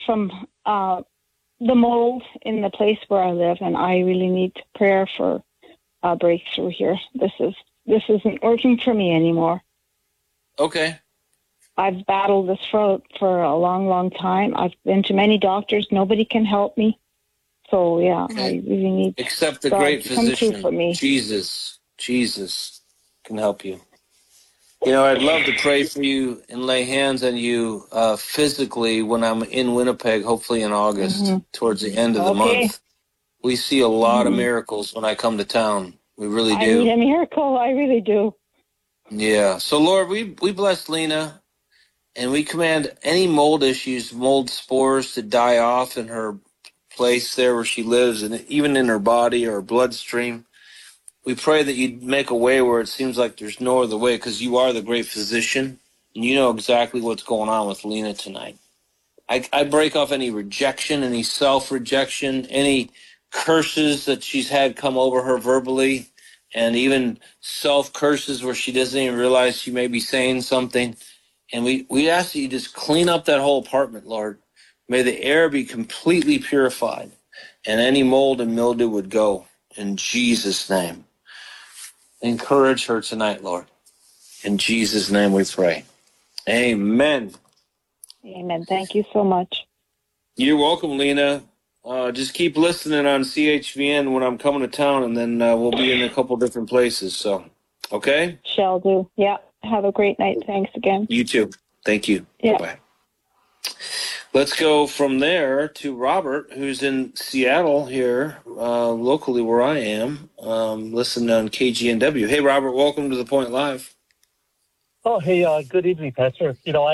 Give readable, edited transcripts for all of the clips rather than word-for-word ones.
from the mold in the place where I live, and I really need prayer for a breakthrough here. This isn't working for me anymore. Okay. I've battled this for a long, long time. I've been to many doctors. Nobody can help me. So, yeah, Okay. I really need Except the God great to come through physician, for me. Jesus. Jesus can help you. You know, I'd love to pray for you and lay hands on you physically when I'm in Winnipeg, hopefully in August, towards the end of the month. We see a lot of miracles when I come to town. We really do. I need a miracle. I really do. Yeah. So, Lord, we bless Lena, and we command any mold issues, mold spores to die off in her place there where she lives, and even in her body or bloodstream. We pray that you'd make a way where it seems like there's no other way, because you are the great physician, and you know exactly what's going on with Lena tonight. I break off any rejection, any self-rejection, any curses that she's had come over her verbally, and even self-curses where she doesn't even realize she may be saying something. And we ask that you just clean up that whole apartment, Lord. May the air be completely purified, and any mold and mildew would go. In Jesus' name. Encourage her tonight, Lord. In Jesus' name we pray. Amen. Amen. Thank you so much. You're welcome, Lena. Just keep listening on CHVN when I'm coming to town, and then we'll be in a couple different places. So, okay? Shall do. Yeah. Have a great night. Thanks again. You too. Thank you. Yeah. Bye-bye. Let's go from there to Robert, who's in Seattle here, locally where I am, listening on KGNW. Hey, Robert, welcome to The Point Live. Oh, hey, good evening, Pastor. You know,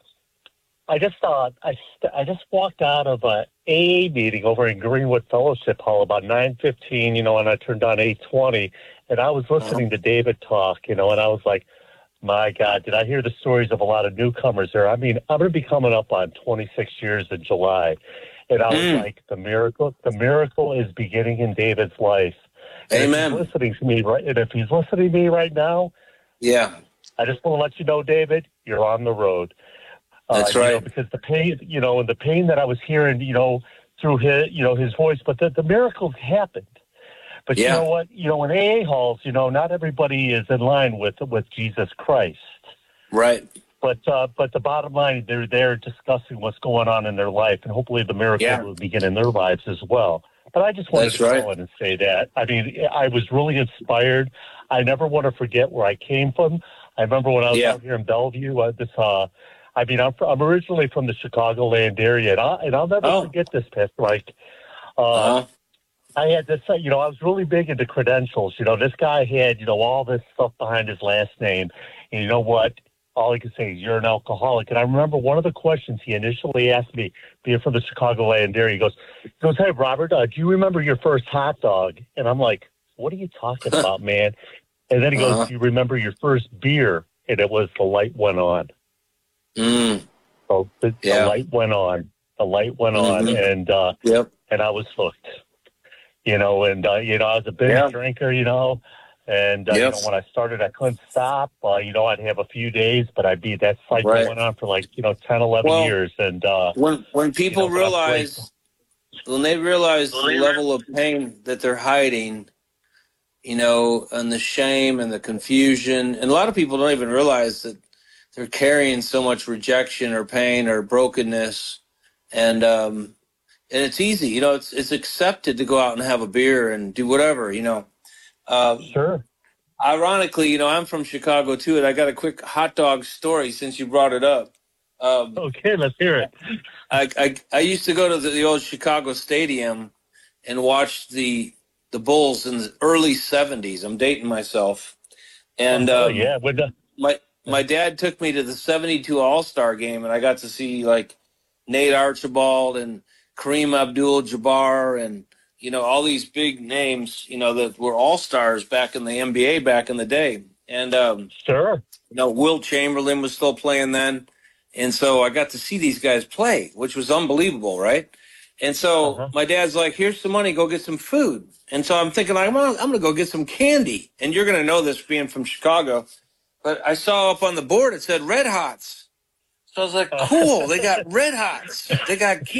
I just walked out of a AA meeting over in Greenwood Fellowship Hall about 9:15, you know, and I turned on 8:20, and I was listening to David talk, you know, and I was like, my God, did I hear the stories of a lot of newcomers there? I mean, I'm going to be coming up on 26 years in July, and I was like, the miracle is beginning in David's life. And Amen. If he's listening to me right now, yeah, I just want to let you know, David, you're on the road. That's right. You know, because the pain, you know, and the pain that I was hearing, you know, through his voice, but the miracles happened. But you know what? You know, in AA halls, you know, not everybody is in line with Jesus Christ. Right. But the bottom line, they're there discussing what's going on in their life, and hopefully the miracle will begin in their lives as well. But I just wanted to call in and say that. I mean, I was really inspired. I never want to forget where I came from. I remember when I was out here in Bellevue, I mean, I'm originally from the Chicagoland area, and I'll never forget this, Pastor Mike. I had this, you know, I was really big into credentials. You know, this guy had, you know, all this stuff behind his last name. And you know what? All he could say is, you're an alcoholic. And I remember one of the questions he initially asked me, being from the Chicagoland area, he goes, hey, Robert, do you remember your first hot dog? And I'm like, what are you talking about, man? And then he goes, do you remember your first beer? And it was The Light Went On. So the light went on. The light went on, and I was hooked. You know, and you know, I was a big drinker. You know, and you know, when I started, I couldn't stop. You know, I'd have a few days, but that cycle went on for like 10, 11 years. And when people realize, when they realize the level of pain that they're hiding, you know, and the shame and the confusion, and a lot of people don't even realize that they're carrying so much rejection or pain or brokenness, and it's easy, you know, it's accepted to go out and have a beer and do whatever, you know. Sure. Ironically, you know, I'm from Chicago too, and I got a quick hot dog story since you brought it up. Okay, let's hear it. I used to go to the old Chicago Stadium and watch the Bulls in the early 70s. I'm dating myself. And my dad took me to the 72 All-Star game, and I got to see like Nate Archibald and Kareem Abdul-Jabbar and, you know, all these big names, you know, that were all-stars back in the NBA back in the day. And, you know, Wilt Chamberlain was still playing then. And so I got to see these guys play, which was unbelievable, right? And so my dad's like, here's some money, go get some food. And so I'm thinking, I'm going to go get some candy. And you're going to know this being from Chicago. But I saw up on the board, it said Red Hots. So I was like, cool, they got Red Hots. They got